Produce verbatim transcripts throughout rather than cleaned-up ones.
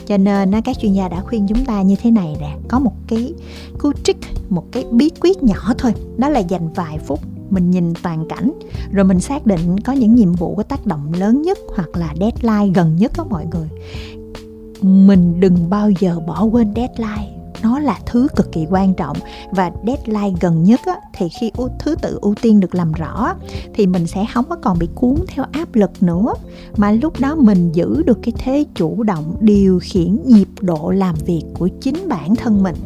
Cho nên các chuyên gia đã khuyên chúng ta như thế này nè, có một cái cú trick, một cái bí quyết nhỏ thôi, đó là dành vài phút mình nhìn toàn cảnh, rồi mình xác định có những nhiệm vụ có tác động lớn nhất hoặc là deadline gần nhất đó mọi người. Mình đừng bao giờ bỏ quên deadline. Nó là thứ cực kỳ quan trọng. Và deadline gần nhất á, thì khi ưu, thứ tự ưu tiên được làm rõ thì mình sẽ không có còn bị cuốn theo áp lực nữa, mà lúc đó mình giữ được cái thế chủ động điều khiển nhịp độ làm việc của chính bản thân mình.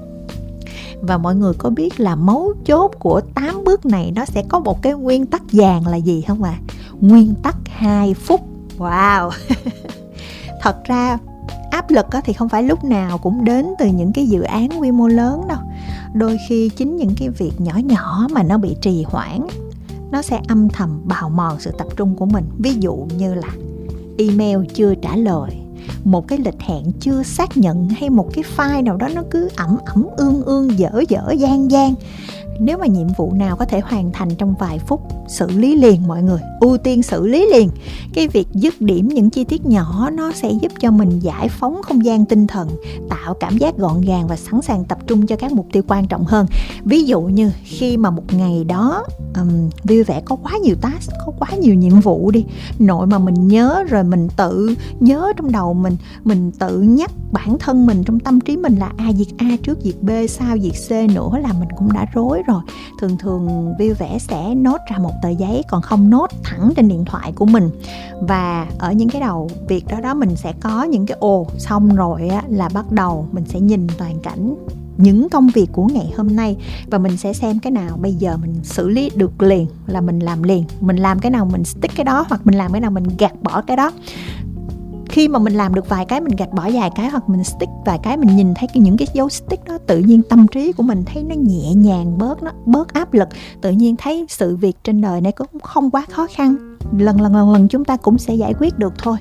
Và mọi người có biết là mấu chốt của tám bước này nó sẽ có một cái nguyên tắc vàng là gì không ạ? À? Nguyên tắc hai phút. Wow. Thật ra áp lực thì không phải lúc nào cũng đến từ những cái dự án quy mô lớn đâu. Đôi khi chính những cái việc nhỏ nhỏ mà nó bị trì hoãn, nó sẽ âm thầm bào mòn sự tập trung của mình. Ví dụ như là email chưa trả lời, một cái lịch hẹn chưa xác nhận, hay một cái file nào đó nó cứ ẩm ẩm ương ương dở dở dang dang. Nếu mà nhiệm vụ nào có thể hoàn thành trong vài phút, xử lý liền mọi người, ưu tiên xử lý liền. Cái việc dứt điểm những chi tiết nhỏ nó sẽ giúp cho mình giải phóng không gian tinh thần, tạo cảm giác gọn gàng và sẵn sàng tập trung cho các mục tiêu quan trọng hơn. Ví dụ như khi mà một ngày đó um, vui vẻ có quá nhiều task, có quá nhiều nhiệm vụ đi, nội mà mình nhớ rồi mình tự nhớ trong đầu mình, mình tự nhắc bản thân mình trong tâm trí mình là A việc A trước việc B, sau việc C nữa là mình cũng đã rối rồi. Thường thường vui vẻ sẽ nốt ra một tờ giấy, còn không nốt thẳng trên điện thoại của mình. Và ở những cái đầu việc đó đó mình sẽ có những cái ồ, xong rồi á, là bắt đầu mình sẽ nhìn toàn cảnh những công việc của ngày hôm nay, và mình sẽ xem cái nào bây giờ mình xử lý được liền là mình làm liền, mình làm cái nào mình stick cái đó, hoặc mình làm cái nào mình gạt bỏ cái đó. Khi mà mình làm được vài cái, mình gạt bỏ vài cái, hoặc mình stick vài cái, mình nhìn thấy những cái dấu stick đó, tự nhiên tâm trí của mình thấy nó nhẹ nhàng bớt, nó bớt áp lực. Tự nhiên thấy sự việc trên đời này cũng không quá khó khăn, lần lần lần lần chúng ta cũng sẽ giải quyết được thôi.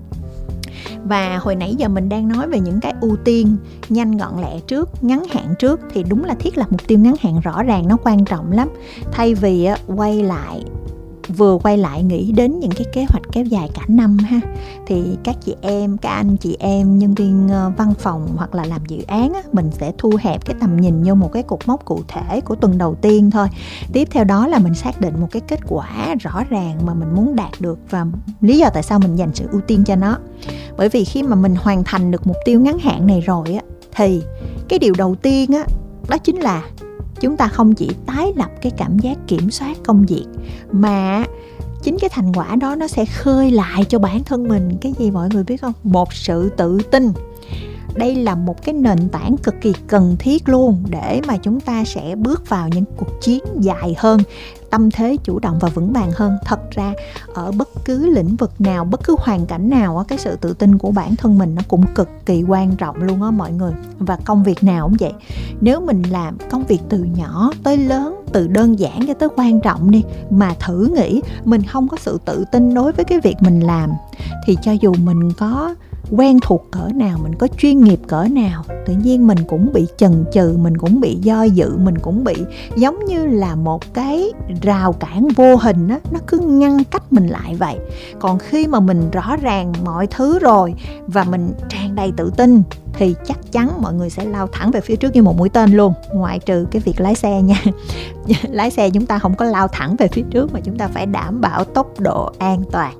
Và hồi nãy giờ mình đang nói về những cái ưu tiên nhanh gọn lẹ trước, ngắn hạn trước, thì đúng là thiết lập mục tiêu ngắn hạn rõ ràng nó quan trọng lắm. Thay vì quay lại vừa quay lại nghĩ đến những cái kế hoạch kéo dài cả năm ha, thì các chị em, các anh chị em nhân viên văn phòng hoặc là làm dự án á, mình sẽ thu hẹp cái tầm nhìn vô một cái cột mốc cụ thể của tuần đầu tiên thôi. Tiếp theo đó là mình xác định một cái kết quả rõ ràng mà mình muốn đạt được, và lý do tại sao mình dành sự ưu tiên cho nó. Bởi vì khi mà mình hoàn thành được mục tiêu ngắn hạn này rồi á, thì cái điều đầu tiên á, đó chính là chúng ta không chỉ tái lập cái cảm giác kiểm soát công việc, mà chính cái thành quả đó nó sẽ khơi lại cho bản thân mình cái gì mọi người biết không? Một sự tự tin. Đây là một cái nền tảng cực kỳ cần thiết luôn để mà chúng ta sẽ bước vào những cuộc chiến dài hơn, tâm thế chủ động và vững vàng hơn. Thật ra ở bất cứ lĩnh vực nào, bất cứ hoàn cảnh nào, cái sự tự tin của bản thân mình nó cũng cực kỳ quan trọng luôn á mọi người. Và công việc nào cũng vậy. Nếu mình làm công việc từ nhỏ tới lớn, từ đơn giản cho tới quan trọng đi, mà thử nghĩ mình không có sự tự tin đối với cái việc mình làm, thì cho dù mình có quen thuộc cỡ nào, mình có chuyên nghiệp cỡ nào, tự nhiên mình cũng bị chần chừ, mình cũng bị do dự, mình cũng bị giống như là một cái rào cản vô hình á, nó cứ ngăn cách mình lại vậy. Còn khi mà mình rõ ràng mọi thứ rồi và mình tràn đầy tự tin thì chắc chắn mọi người sẽ lao thẳng về phía trước như một mũi tên luôn, ngoại trừ cái việc lái xe nha. Lái xe chúng ta không có lao thẳng về phía trước, mà chúng ta phải đảm bảo tốc độ an toàn.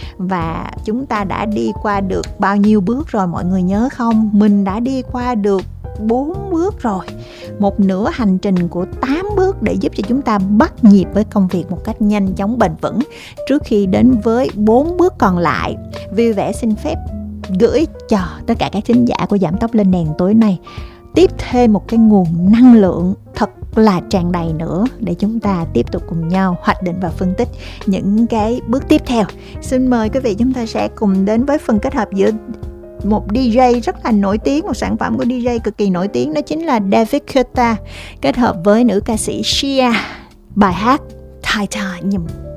Và chúng ta đã đi qua được bao nhiêu bước rồi mọi người nhớ không? Mình đã đi qua được bốn bước rồi. Một nửa hành trình của tám bước để giúp cho chúng ta bắt nhịp với công việc một cách nhanh chóng bền vững. Trước khi đến với bốn bước còn lại, Vui Vẻ xin phép gửi cho tất cả các thính giả của Giảm Tốc Lên Đèn tối nay tiếp thêm một cái nguồn năng lượng thật là tràn đầy nữa để chúng ta tiếp tục cùng nhau hoạch định và phân tích những cái bước tiếp theo. Xin mời quý vị, chúng ta sẽ cùng đến với phần kết hợp giữa một đi jây rất là nổi tiếng, một sản phẩm của đi jây cực kỳ nổi tiếng, đó chính là David Guetta kết hợp với nữ ca sĩ Sia, bài hát Titanium.